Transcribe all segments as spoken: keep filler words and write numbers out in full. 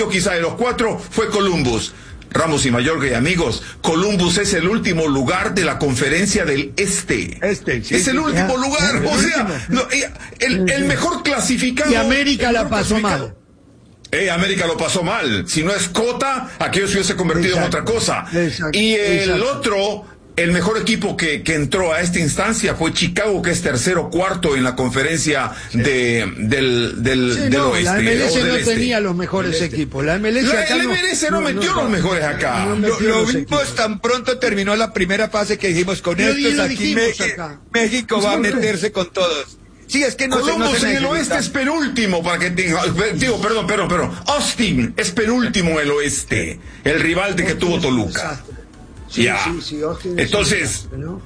quizá de los cuatro fue Columbus. Ramos y Mayorga y amigos, Columbus es el último lugar de la conferencia del Este. Este, sí, es el sí, último ya, lugar, ya, o sea, no, el, el mejor clasificado. Y América la pasó mal. Eh, América lo pasó mal. Si no es Cota, aquello se hubiese convertido exacto, en otra cosa. Exacto, y el exacto. otro, el mejor equipo que, que entró a esta instancia fue Chicago, que es tercero cuarto en la conferencia sí. de, del, del, sí, del no, oeste. La M L S no este. tenía los mejores este. equipos. La M L S, la, acá la M L S no, no metió no, los mejores acá. No lo, lo vimos equipos. Tan pronto terminó la primera fase que dijimos, con Pero estos aquí me, México pues va a meterse con todos. Sí, es que no Columbus se, no se en el oeste es penúltimo, para que tenga, digo, perdón, perdón, perdón, Austin es penúltimo en el oeste, el rival de que tuvo Toluca. Sí, ya. sí, sí, Austin entonces, es ¿no?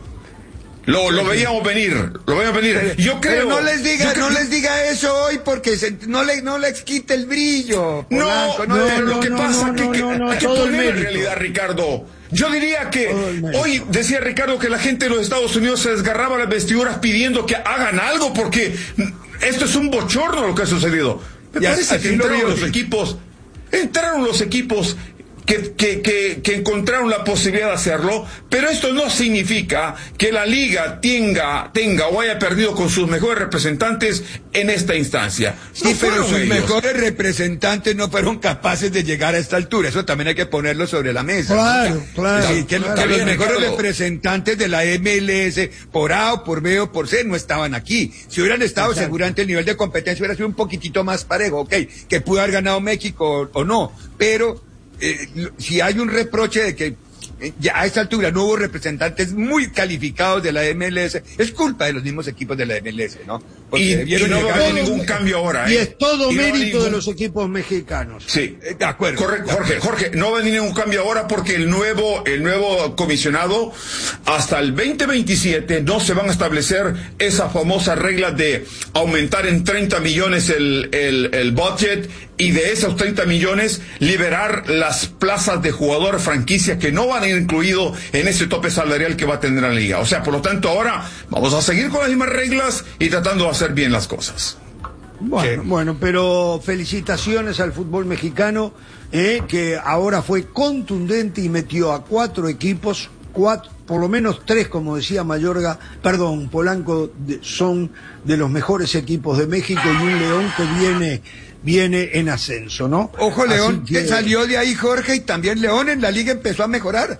lo, lo veíamos venir, lo veíamos venir. Yo creo. Pero no les diga, creo, no les diga eso hoy porque se, no le, no les quite el brillo. Polanco, no, no, no, lo que no, pasa no, que, no, que, no, no, hay que poner en realidad, Ricardo. Yo diría que hoy decía Ricardo que la gente de los Estados Unidos se desgarraba las vestiduras pidiendo que hagan algo porque esto es un bochorno lo que ha sucedido. Me ya, parece que entraron los equipos, entraron los equipos que, que, que, que encontraron la posibilidad de hacerlo, pero esto no significa que la liga tenga, tenga o haya perdido con sus mejores representantes en esta instancia. Sí, no pero sus ellos. mejores representantes no fueron capaces de llegar a esta altura, eso también hay que ponerlo sobre la mesa. Claro, ¿no? claro. Sí, que, claro que los bien, mejores Ricardo. representantes de la M L S, por A o por B o por C, no estaban aquí. Si hubieran estado, exacto, seguramente el nivel de competencia hubiera sido un poquitito más parejo, ok, que pudo haber ganado México o, o no, pero Eh, si hay un reproche de que eh, ya a esta altura no hubo representantes muy calificados de la M L S, es culpa de los mismos equipos de la M L S, ¿no? Porque y, y no va a haber ningún cambio ahora. ¿eh? Y es todo y mérito no ningún... de los equipos mexicanos. Sí, eh, de acuerdo. Correcto, Jorge, Jorge, no va a venir ningún cambio ahora porque el nuevo, el nuevo comisionado hasta el veinte veintisiete no se van a establecer esas famosas reglas de aumentar en treinta millones el, el, el budget y de esos treinta millones liberar las plazas de jugadores franquicias que no van a ir incluidos en ese tope salarial que va a tener la liga. O sea, por lo tanto, ahora vamos a seguir con las mismas reglas y tratando de hacer bien las cosas. Bueno, sí. bueno, pero felicitaciones al fútbol mexicano, eh, que ahora fue contundente y metió a cuatro equipos, cuatro, por lo menos tres, como decía Mayorga, perdón, Polanco, de, son de los mejores equipos de México y un León que viene viene en ascenso, ¿no? Ojo, León que... que salió de ahí, Jorge, y también León en la liga empezó a mejorar.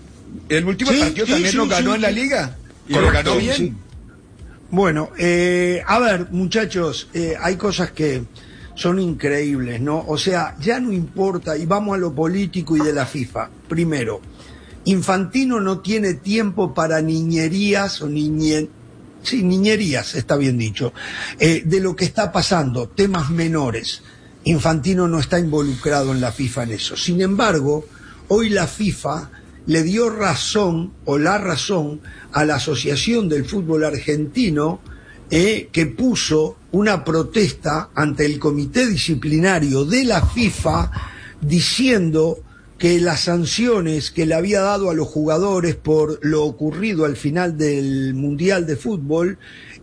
El último sí, partido sí, también sí, lo ganó sí, en la liga. Y lo ganó bien. Sí. Bueno, eh, a ver, muchachos, eh, hay cosas que son increíbles, ¿no? O sea, ya no importa, y vamos a lo político y de la FIFA. Primero, Infantino no tiene tiempo para niñerías o niñe... sí, niñerías, está bien dicho, eh, de lo que está pasando, temas menores. Infantino no está involucrado en la FIFA en eso. Sin embargo, hoy la FIFA le dio razón, o la razón, a la Asociación del Fútbol Argentino, eh, que puso una protesta ante el Comité Disciplinario de la FIFA diciendo que las sanciones que le había dado a los jugadores por lo ocurrido al final del Mundial de Fútbol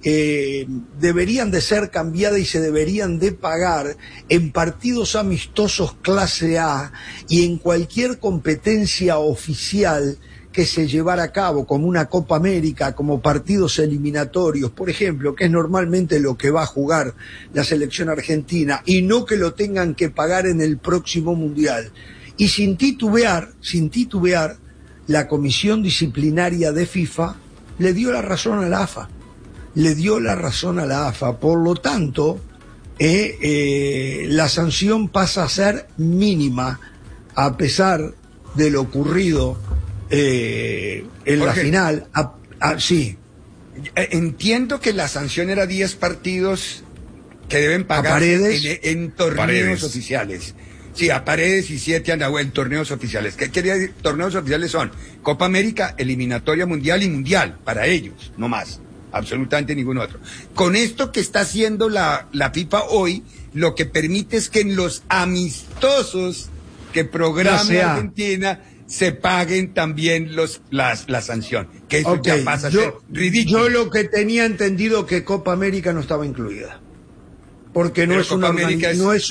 eh, deberían de ser cambiadas y se deberían de pagar en partidos amistosos clase A y en cualquier competencia oficial que se llevara a cabo, como una Copa América, como partidos eliminatorios, por ejemplo, que es normalmente lo que va a jugar la selección argentina, y no que lo tengan que pagar en el próximo Mundial. Y sin titubear, sin titubear, la Comisión Disciplinaria de FIFA le dio la razón a la A F A. Le dio la razón a la A F A. Por lo tanto, eh, eh, la sanción pasa a ser mínima, a pesar de lo ocurrido eh, en Jorge, la final. A, a, sí. Entiendo que la sanción era diez partidos que deben pagar en, en torneos Paredes. oficiales. Sí, a Paredes y siete a Nahuel en torneos oficiales. ¿Qué quería decir? Torneos oficiales son Copa América, eliminatoria mundial y mundial, para ellos, no más, absolutamente ningún otro. Con esto que está haciendo la, la FIFA hoy, lo que permite es que en los amistosos que programa Argentina se paguen también los las la sanción, que eso okay. ya pasa a yo, ser ridículo. Yo lo que tenía entendido que Copa América no estaba incluida, porque no Pero es Copa una América es... no es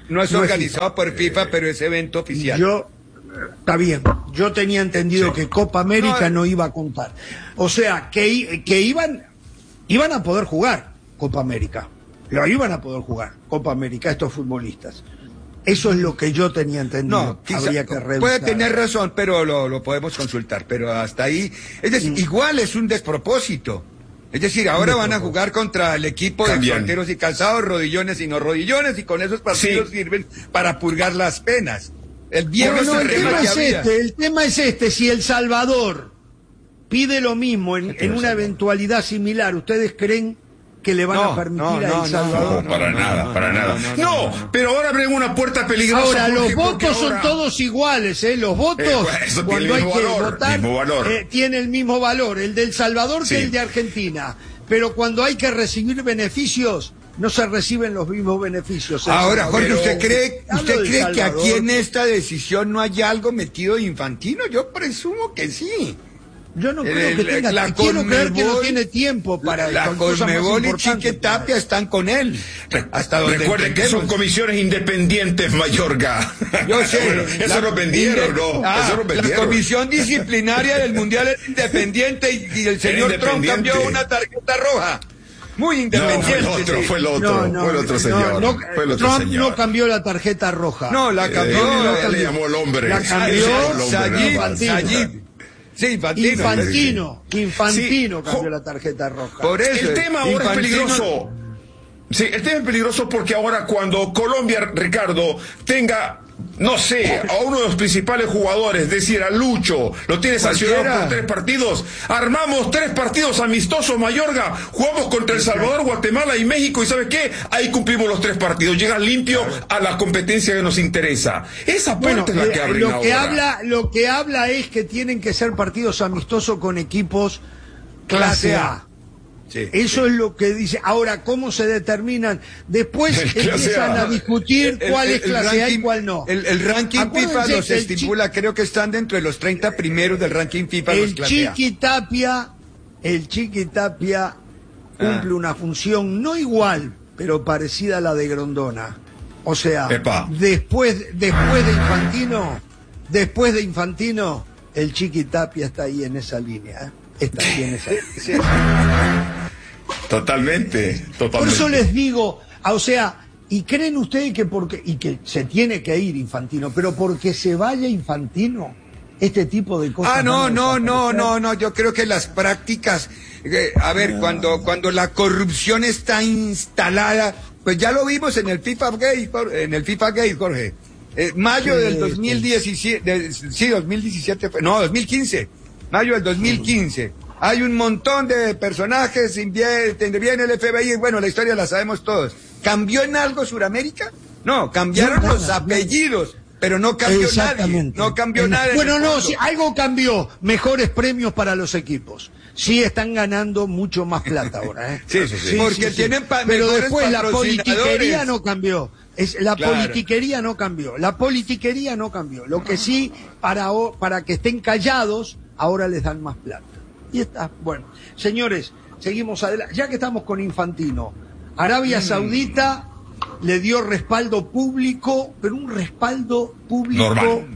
No es no organizado es por FIFA, pero es evento oficial. Yo, está bien, yo tenía entendido sí. que Copa América no, no iba a contar. O sea, que, que iban, iban a poder jugar Copa América. Lo iban a poder jugar Copa América estos futbolistas. Eso es lo que yo tenía entendido. No, quizá, Habría que revisar. Puede tener razón, pero lo, lo podemos consultar. Pero hasta ahí, es decir, mm. igual es un despropósito. Es decir, ahora van a jugar contra el equipo de fronteros y calzados, rodillones y no rodillones, y con esos partidos sí. sirven para purgar las penas. El viejo no, no, el tema es había. este, el tema es este, si El Salvador pide lo mismo en, en una eventualidad similar, ¿ustedes creen que le van no, a permitir no, a El Salvador? No, no, para no, nada, no, para no, nada. No, no, no, no, pero ahora abren una puerta peligrosa. Ahora, porque, los votos ahora... son todos iguales, ¿eh? Los votos, eh, cuando hay que valor, votar, eh, tiene el mismo valor, el de El Salvador sí. que el de Argentina. Pero cuando hay que recibir beneficios, no se reciben los mismos beneficios. Ahora, Jorge, pero... ¿usted cree, usted cree que aquí en esta decisión no hay algo metido de Infantino? Yo presumo que sí. Yo no creo el, que tenga, la quiero Conmebol, creer que no tiene tiempo para la Conmebol y Chique Tapia están con él. Hasta donde recuerden que son comisiones independientes, Mayorga. Yo sé. Bueno, eso lo vendieron, ¿no? Ah, eso lo vendieron. La comisión disciplinaria del Mundial es independiente y, y el señor Trump cambió una tarjeta roja. Muy independiente. No, fue el otro, fue el otro, no, no, fue el otro señor. No, no, fue el otro Trump señor. no cambió la tarjeta roja. No, la cambió. Eh, la le cambió. llamó el hombre. La cambió Sayid. Sí, Infantino. Infantino, Infantino sí. cambió la tarjeta roja. Por eso, el tema ahora Infantino... es peligroso. Sí, el tema es peligroso porque ahora cuando Colombia, Ricardo, tenga, no sé, a uno de los principales jugadores, es decir, a Lucho, lo tiene sancionado por tres partidos, armamos tres partidos amistosos, Mayorga, jugamos contra El Salvador, Guatemala y México, y ¿sabes qué? Ahí cumplimos los tres partidos, llegas limpio a la competencia que nos interesa. Esa puerta bueno, es la que abren lo ahora. Que habla, lo que habla es que tienen que ser partidos amistosos con equipos clase A. Sí, Eso sí. es lo que dice. Ahora, ¿cómo se determinan? Después empiezan a, a discutir el, cuál el, el, es clase ranking, A y cuál no. El, el ranking Acuérdense FIFA los estipula, creo que están dentro de los treinta primeros del ranking FIFA. El los clase A. Chiqui Tapia, el Chiqui Tapia cumple ah. una función no igual, pero parecida a la de Grondona. O sea, Epa. después después de Infantino, después de Infantino, el Chiqui Tapia está ahí en esa línea, ¿eh? Está ahí en esa línea. Totalmente, totalmente. Por eso les digo, o sea, y creen ustedes que porque, y que se tiene que ir Infantino, pero porque se vaya Infantino, este tipo de cosas. Ah, no, no, no, no, no, yo creo que las prácticas, eh, a ver, no. cuando, cuando la corrupción está instalada, pues ya lo vimos en el FIFA Gate, en el FIFA Gate, Jorge. Eh, mayo sí, del dos mil diecisiete, sí. De, sí, dos mil diecisiete, no, dos mil quince, mayo del dos mil quince. Hay un montón de personajes, interviene el F B I, bueno, la historia la sabemos todos. ¿Cambió en algo Sudamérica? No, cambiaron no, los apellidos, no. pero no cambió nadie. No cambió nada. Bueno, no, sí, algo cambió. Mejores premios para los equipos. Sí están ganando mucho más plata ahora, ¿eh? sí, sí, sí, porque sí, tienen pa- Pero después la politiquería no cambió. Es, la claro. politiquería no cambió. La politiquería no cambió. Lo que sí, para, para que estén callados, ahora les dan más plata. Y está, bueno, señores, seguimos adelante. Ya que estamos con Infantino, Arabia Saudita mm. le dio respaldo público, pero un respaldo público normal,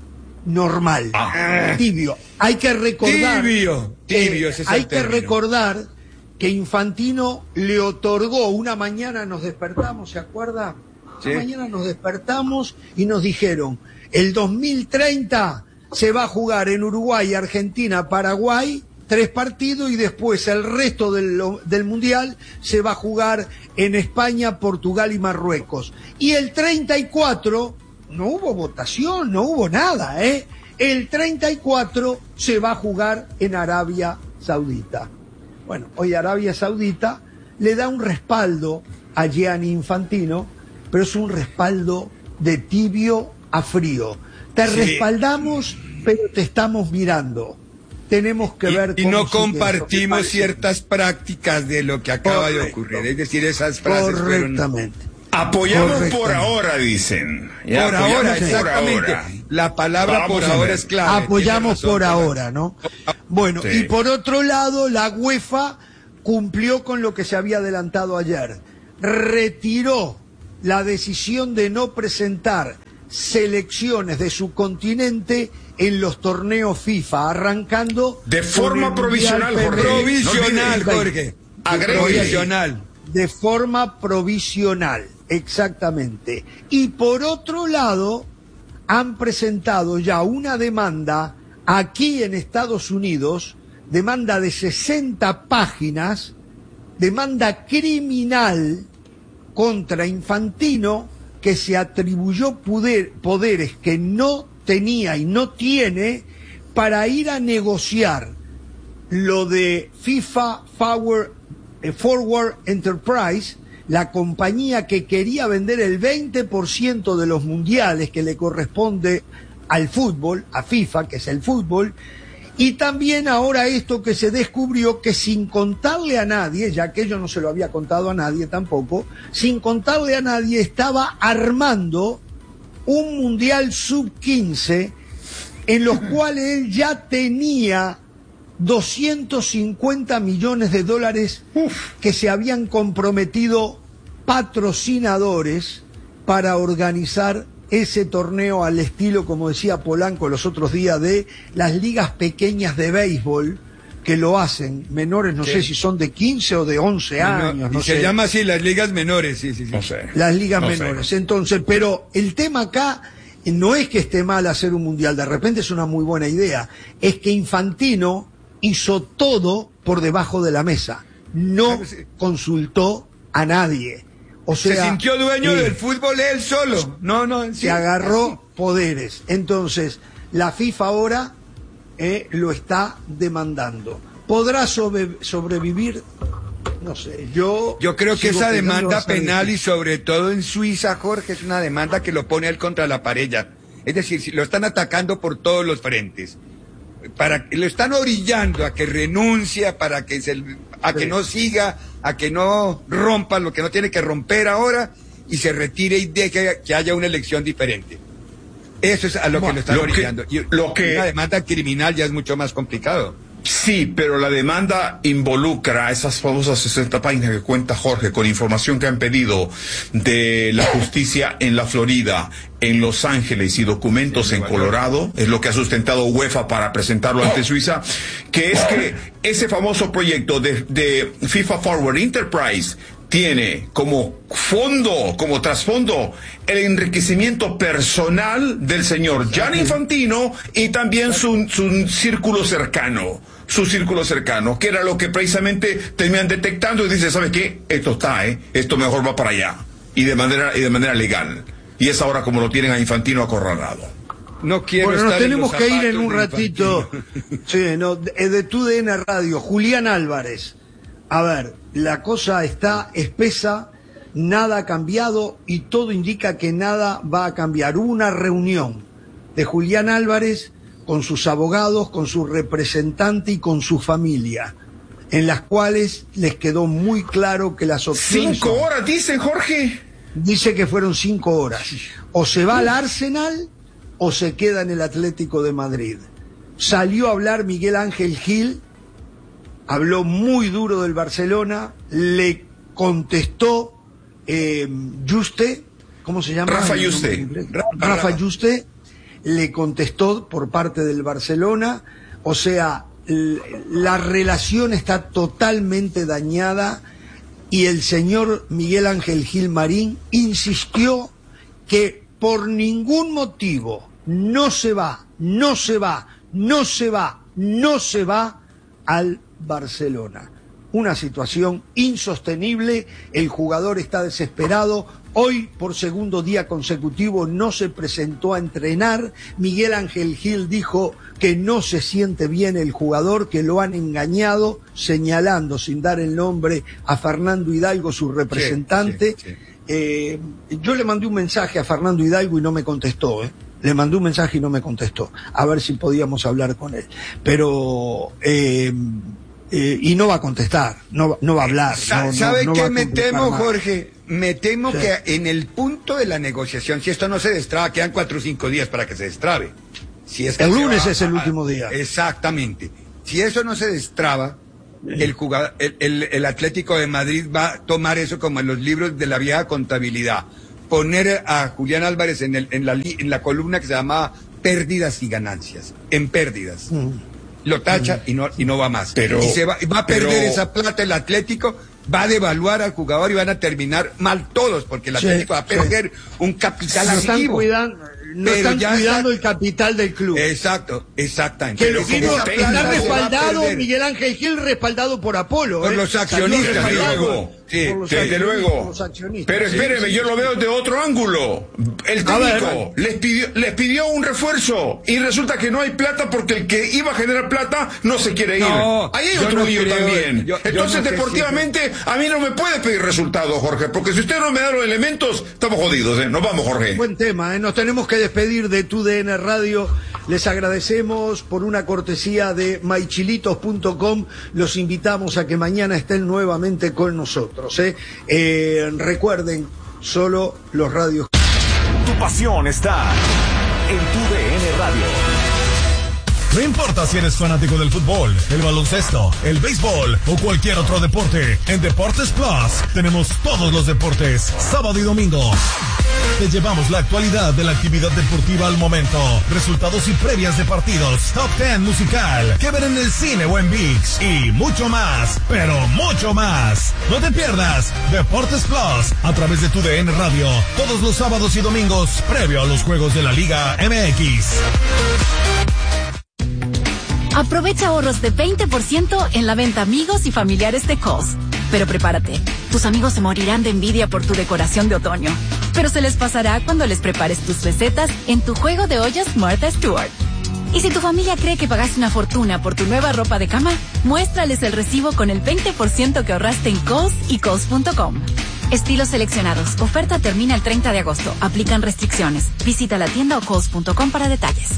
normal ah. tibio. Hay que recordar, tibio, tibio, eh, ese es hay el que término. recordar que Infantino le otorgó, una mañana nos despertamos, ¿se acuerda? Sí. Una mañana nos despertamos y nos dijeron, el dos mil treinta se va a jugar en Uruguay, Argentina, Paraguay, tres partidos, y después el resto del, del Mundial se va a jugar en España, Portugal y Marruecos. Y el treinta y cuatro, no hubo votación, no hubo nada, ¿eh? El treinta y cuatro se va a jugar en Arabia Saudita. Bueno, hoy Arabia Saudita le da un respaldo a Gianni Infantino, pero es un respaldo de tibio a frío. Te sí. respaldamos, pero te estamos mirando. Tenemos que y, ver y cómo no compartimos ciertas prácticas de lo que acaba Correcto. de ocurrir, es decir, esas frases correctamente fueron... apoyamos por ahora, dicen ya, por ahora, exactamente ahora. La palabra Vamos por ahora es clave. Apoyamos por ahora, ¿no? Bueno, sí. y por otro lado, la UEFA cumplió con lo que se había adelantado ayer, retiró la decisión de no presentar selecciones de su continente en los torneos FIFA, arrancando de forma provisional, Jorge. Provisional, no, Jorge. Provisional. De forma provisional, exactamente. Y por otro lado, han presentado ya una demanda aquí en Estados Unidos, demanda de sesenta páginas, demanda criminal contra Infantino, que se atribuyó poder, poderes que no tenía y no tiene para ir a negociar lo de FIFA Forward, eh, Forward Enterprise, la compañía que quería vender el veinte por ciento de los mundiales que le corresponde al fútbol, a FIFA, que es el fútbol, y también ahora esto que se descubrió que sin contarle a nadie, ya que ello no se lo había contado a nadie tampoco, sin contarle a nadie estaba armando un mundial sub quince en los cuales él ya tenía doscientos cincuenta millones de dólares que se habían comprometido patrocinadores para organizar ese torneo al estilo, como decía Polanco los otros días, de las ligas pequeñas de béisbol que lo hacen, menores, no sí. sé si son de quince o de once años. No, no y sé. Se llama así, las ligas menores, sí, sí, sí. No sé. Las ligas no menores. sé. Entonces, pero el tema acá no es que esté mal hacer un mundial, de repente es una muy buena idea, es que Infantino hizo todo por debajo de la mesa, no consultó a nadie. O sea, se sintió dueño eh, del fútbol él solo. No, no, sí, se agarró así. poderes. Entonces, la FIFA ahora eh, lo está demandando. ¿Podrá sobre, sobrevivir? No sé, yo... Yo creo que esa demanda penal difícil. Y sobre todo en Suiza, Jorge, es una demanda que lo pone él contra la pared ya. Es decir, si lo están atacando por todos los frentes. Para, lo están orillando a que renuncie, para que se, a que sí. no siga, a que no rompa lo que no tiene que romper ahora y se retire y deje que haya una elección diferente. Eso es a lo bueno, que lo están lo orillando. Que, y lo que... una demanda criminal ya es mucho más complicado. Sí, pero la demanda involucra a esas famosas sesenta páginas que cuenta Jorge, con información que han pedido de la justicia en la Florida, en Los Ángeles y documentos sí, en Colorado, es lo que ha sustentado UEFA para presentarlo ante Suiza, que es que ese famoso proyecto de, de FIFA Forward Enterprise tiene como fondo, como trasfondo, el enriquecimiento personal del señor Gianni Infantino y también su, su círculo cercano, su círculo cercano, que era lo que precisamente terminan detectando y dice, ¿sabe qué? Esto está, ¿eh? Esto mejor va para allá. Y de manera, y de manera legal. Y es ahora como lo tienen a Infantino acorralado. No quiero bueno, estar nos tenemos en que ir en un ratito. Sí, no, de, de tu D N Radio, Julián Álvarez. A ver, la cosa está espesa, nada ha cambiado y todo indica que nada va a cambiar. Hubo una reunión de Julián Álvarez con sus abogados, con su representante y con su familia, en las cuales les quedó muy claro que las opciones... ¿Cinco son, horas, dice Jorge? Dice que fueron cinco horas. O se va al Arsenal o se queda en el Atlético de Madrid. Salió a hablar Miguel Ángel Gil, habló muy duro del Barcelona, le contestó eh, Juste, ¿cómo se llama? Rafa Juste. Rafa Juste le contestó por parte del Barcelona, o sea, la relación está totalmente dañada y el señor Miguel Ángel Gil Marín insistió que por ningún motivo no se va, no se va, no se va, no se va al Barcelona. Una situación insostenible, el jugador está desesperado, hoy por segundo día consecutivo no se presentó a entrenar, Miguel Ángel Gil dijo que no se siente bien el jugador, que lo han engañado, señalando sin dar el nombre a Fernando Hidalgo, su representante. Sí, sí, sí. Eh, yo le mandé un mensaje a Fernando Hidalgo y no me contestó, ¿eh? Le mandé un mensaje y no me contestó, a ver si podíamos hablar con él. Pero... Eh, Eh, y no va a contestar, no, no va a hablar. No, ¿Sabe no, no qué me temo, nada. Jorge? Me temo sí. que en el punto de la negociación, si esto no se destraba, quedan cuatro o cinco días para que se destrabe. Si es que el lunes va, es el último día. Exactamente. Si eso no se destraba, sí. el, jugador, el, el, el Atlético de Madrid va a tomar eso como en los libros de la vieja contabilidad. poner a Julián Álvarez en, el, en, la, en la columna que se llama Pérdidas y Ganancias, en pérdidas. Mm. Lo tacha mm. y no y no va más. Pero, y se va, va a perder pero... esa plata el Atlético, va a devaluar al jugador y van a terminar mal todos, porque el Atlético sí, va a perder sí. un capital no activo. Están cuidando, no pero están cuidando está... el capital del club. Exacto, exactamente. Que lo que está respaldado, Miguel Ángel Gil, respaldado por Apolo. Por ¿eh? los accionistas, desde luego. Sí, desde luego. Pero espéreme, sí, sí. yo lo veo de otro ángulo. El técnico les pidió, les pidió un refuerzo y resulta que no hay plata porque el que iba a generar plata no se quiere ir. No, ahí hay otro lío no también. Yo, Entonces, yo no deportivamente, sé si... a mí no me puede pedir resultados, Jorge, porque si usted no me da los elementos, estamos jodidos, ¿eh? Nos vamos, Jorge. Buen tema, ¿eh? Nos tenemos que despedir de Tu D N Radio. Les agradecemos por una cortesía de maichilitos punto com. Los invitamos a que mañana estén nuevamente con nosotros. ¿eh? Eh, recuerden, solo los radios. Tu pasión está en Tu D N Radio. No importa si eres fanático del fútbol, el baloncesto, el béisbol o cualquier otro deporte, en Deportes Plus tenemos todos los deportes, sábado y domingo. Te llevamos la actualidad de la actividad deportiva al momento, resultados y previas de partidos, top ten musical, que ver en el cine o en ViX y mucho más, pero mucho más. No te pierdas Deportes Plus a través de Tu D N Radio, todos los sábados y domingos, previo a los juegos de la Liga M X. Aprovecha ahorros de veinte por ciento en la venta amigos y familiares de Kohl's. Pero prepárate, tus amigos se morirán de envidia por tu decoración de otoño. Pero se les pasará cuando les prepares tus recetas en tu juego de ollas Martha Stewart. Y si tu familia cree que pagaste una fortuna por tu nueva ropa de cama, muéstrales el recibo con el veinte por ciento que ahorraste en Kohl's y Kohl's punto com. Estilos seleccionados. Oferta termina el treinta de agosto. Aplican restricciones. Visita la tienda o Kohl's punto com para detalles.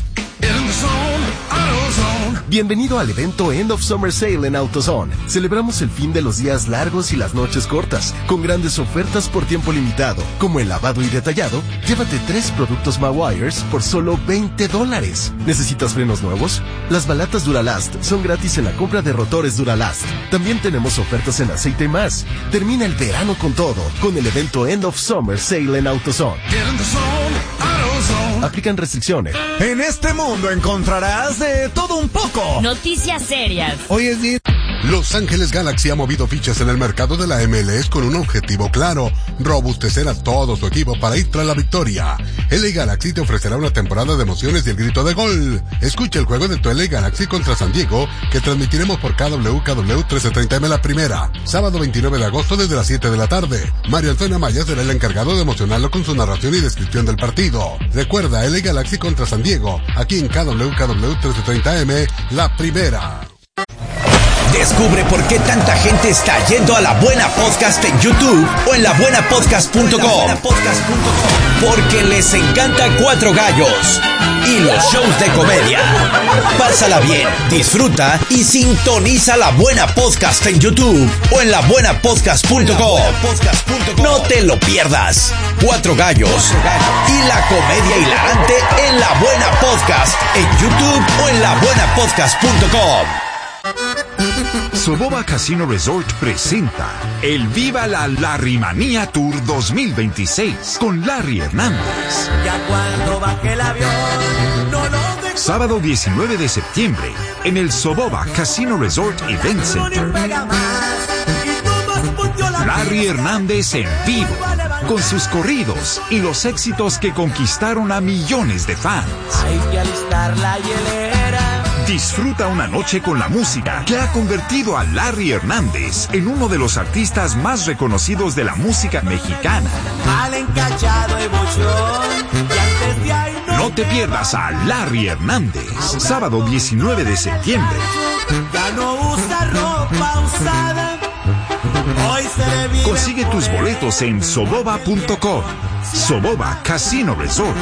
Bienvenido al evento End of Summer Sale en AutoZone. Celebramos el fin de los días largos y las noches cortas, con grandes ofertas por tiempo limitado, como el lavado y detallado. Llévate tres productos Mawires por solo veinte dólares. ¿Necesitas frenos nuevos? Las balatas Duralast son gratis en la compra de rotores Duralast. También tenemos ofertas en aceite y más. Termina el verano con todo, con el evento End of Summer Sale en AutoZone. Aplican restricciones. En este mundo encontrarás de todo un poco. Noticias serias. Hoy es día... Los Ángeles Galaxy ha movido fichas en el mercado de la M L S con un objetivo claro: robustecer a todo su equipo para ir tras la victoria. L A Galaxy te ofrecerá una temporada de emociones y el grito de gol. Escucha el juego de tu L A Galaxy contra San Diego, que transmitiremos por K W K W trece treinta M la primera, sábado veintinueve de agosto desde las siete de la tarde. Mario Antonio Amaya será el encargado de emocionarlo con su narración y descripción del partido. Recuerda, L A Galaxy contra San Diego, aquí en K W K W trece treinta M la primera. Descubre por qué tanta gente está yendo a La Buena Podcast en YouTube o en la buena podcast punto com. Porque les encanta Cuatro Gallos y los shows de comedia. Pásala bien, disfruta y sintoniza La Buena Podcast en YouTube o en la buena podcast punto com. No te lo pierdas. Cuatro Gallos y la comedia hilarante en La Buena Podcast en YouTube o en la buena podcast punto com. Soboba Casino Resort presenta el Viva la Larrymanía Tour dos mil veintiséis con Larry Hernández. Ya cuando baje el avión, no lo dejo. Sábado diecinueve de septiembre en el Soboba Casino Resort Event Center. Larry Hernández en vivo, con sus corridos y los éxitos que conquistaron a millones de fans. Hay que alistar la hielera. Disfruta una noche con la música que ha convertido a Larry Hernández en uno de los artistas más reconocidos de la música mexicana. Mal encachado el bochón, y antes de ahí no, no te pierdas a Larry Hernández, sábado diecinueve de septiembre. Ya no usa ropa usada. Hoy se le vive. Consigue tus boletos en soboba punto com. Soboba Casino Resort.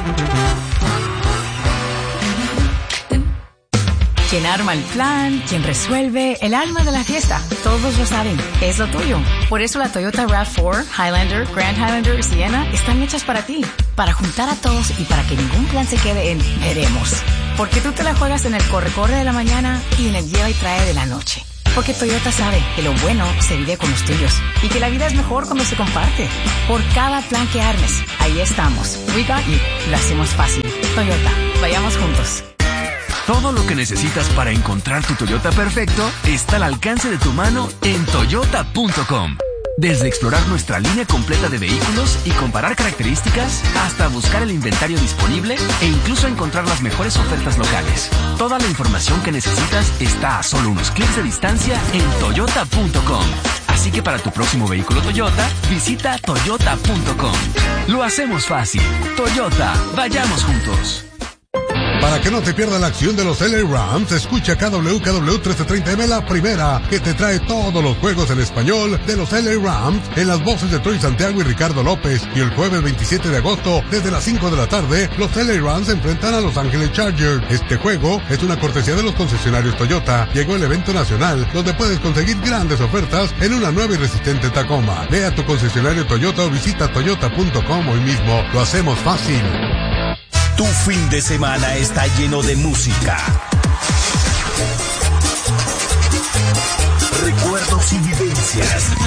Quien arma el plan, quien resuelve, el alma de la fiesta. Todos lo saben, es lo tuyo. Por eso la Toyota RAV cuatro, Highlander, Grand Highlander y Sienna están hechas para ti. Para juntar a todos y para que ningún plan se quede en veremos. Porque tú te la juegas en el corre-corre de la mañana y en el lleva y trae de la noche. Porque Toyota sabe que lo bueno se vive con los tuyos y que la vida es mejor cuando se comparte. Por cada plan que armes, ahí estamos. We got you. Lo hacemos fácil. Toyota, vayamos juntos. Todo lo que necesitas para encontrar tu Toyota perfecto está al alcance de tu mano en toyota punto com. Desde explorar nuestra línea completa de vehículos y comparar características, hasta buscar el inventario disponible e incluso encontrar las mejores ofertas locales. Toda la información que necesitas está a solo unos clics de distancia en toyota punto com. Así que para tu próximo vehículo Toyota, visita toyota punto com. Lo hacemos fácil. Toyota, vayamos juntos. Para que no te pierdas la acción de los L A Rams, escucha K W K W trece treinta M La Primera, que te trae todos los juegos en español de los L A Rams en las voces de Troy Santiago y Ricardo López. Y el jueves veintisiete de agosto, desde las cinco de la tarde, los L A Rams se enfrentan a Los Ángeles Chargers. Este juego es una cortesía de los concesionarios Toyota. Llegó el evento nacional, donde puedes conseguir grandes ofertas en una nueva y resistente Tacoma. Ve a tu concesionario Toyota o visita toyota punto com hoy mismo. Lo hacemos fácil. Tu fin de semana está lleno de música, recuerdos y vivencias.